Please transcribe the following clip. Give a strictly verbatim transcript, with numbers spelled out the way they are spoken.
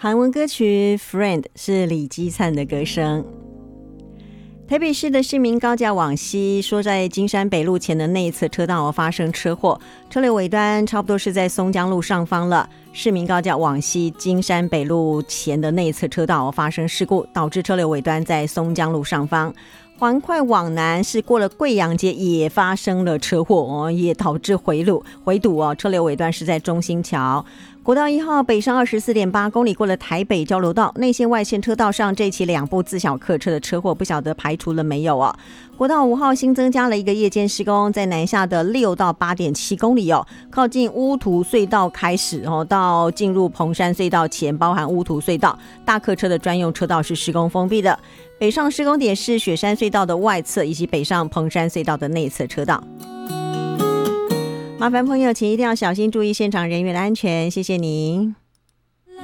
韩文歌曲 Friend 是李基灿的歌声。台北市的市民高架往西，说在金山北路前的那一侧车道发生车祸，车流尾端差不多是在松江路上方了。市民高架往西金山北路前的那一侧车道发生事故，导致车流尾端在松江路上方。环快往南是过了贵阳街也发生了车祸、哦、也导致回路回堵哦，车流尾端是在中兴桥。国道一号北上 二十四点八 公里，过了台北交流道内线外线车道上，这起两部自小客车的车祸不晓得排除了没有哦。国道五号新增加了一个夜间施工，在南下的六到八点七公里哦，靠近乌涂隧道开始哦，到进入彭山隧道前，包含乌涂隧道大客车的专用车道是施工封闭的。北上施工点是雪山隧道的外侧以及北上彭山隧道的内侧车道。麻烦朋友请一定要小心注意现场人员的安全，谢谢您。